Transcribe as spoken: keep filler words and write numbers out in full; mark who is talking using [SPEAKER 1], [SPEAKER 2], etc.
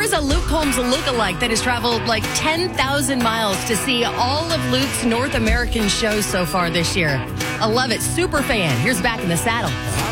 [SPEAKER 1] There's a Luke Combs lookalike that has traveled like ten thousand miles to see all of Luke's North American shows so far this year. I love it. Super fan. Here's Back in the Saddle.